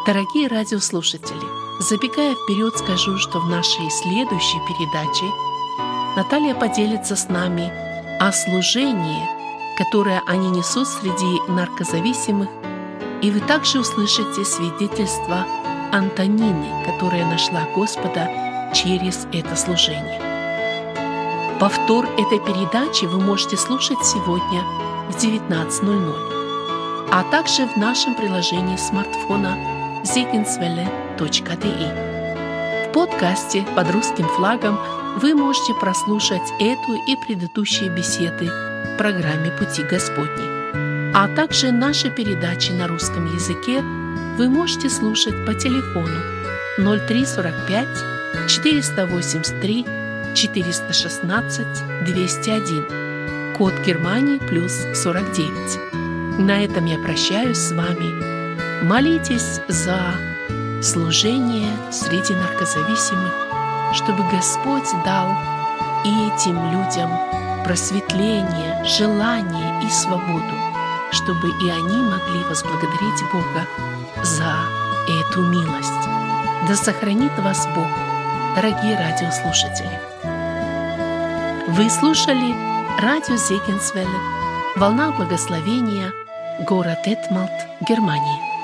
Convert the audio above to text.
Дорогие радиослушатели, забегая вперед, скажу, что в нашей следующей передаче Наталья поделится с нами о служении, которое они несут среди наркозависимых, и вы также услышите свидетельство Антонины, которая нашла Господа через это служение. Повтор этой передачи вы можете слушать сегодня в 19:00, а также в нашем приложении смартфона Segenswelle.de. В подкасте под русским флагом вы можете прослушать эту и предыдущие беседы в программе «Пути Господни». А также наши передачи на русском языке вы можете слушать по телефону 0345 483 416 201, код Германии +49. На этом я прощаюсь с вами. Молитесь за служение среди наркозависимых, чтобы Господь дал и этим людям просветление, желание и свободу, чтобы и они могли возблагодарить Бога за эту милость. Да сохранит вас Бог, дорогие радиослушатели. Вы слушали радио Зегенсвелле, волна благословения, город Детмальт, Германия.